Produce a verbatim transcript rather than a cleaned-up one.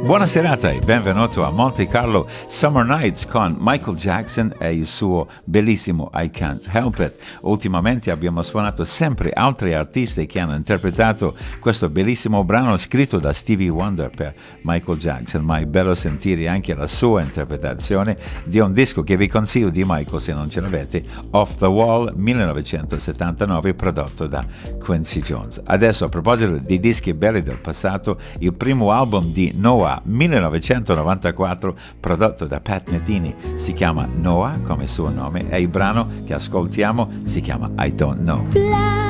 Buona serata e benvenuto a Monte Carlo Summer Nights con Michael Jackson e il suo bellissimo I Can't Help It. Ultimamente abbiamo suonato sempre altri artisti che hanno interpretato questo bellissimo brano scritto da Stevie Wonder per Michael Jackson, ma è bello sentire anche la sua interpretazione di un disco che vi consiglio di Michael se non ce l'avete, Off the Wall millenovecentosettantanove, prodotto da Quincy Jones. Adesso, a proposito di dischi belli del passato, il primo album di Noah millenovecentonovantaquattro, prodotto da Pat Metheny, si chiama Noah come suo nome e il brano che ascoltiamo si chiama I Don't Know. Fly.